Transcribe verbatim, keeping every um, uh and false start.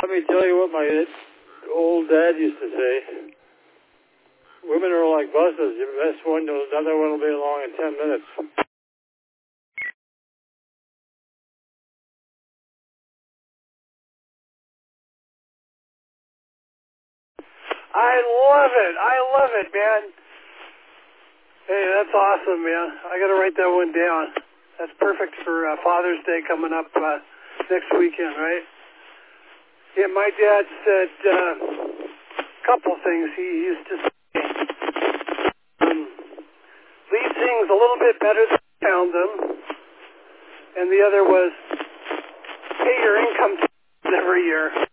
Let me tell you what my old dad used to say. Women are like buses. You miss one, another one will be along in ten minutes. I love it. I love it, man. Hey, that's awesome, man. I got to write that one down. That's perfect for uh, Father's Day coming up uh, next weekend, right? Yeah, my dad said uh, a couple things. He used to say, um, leave things a little bit better than you found them. And the other was, pay your income taxes every year.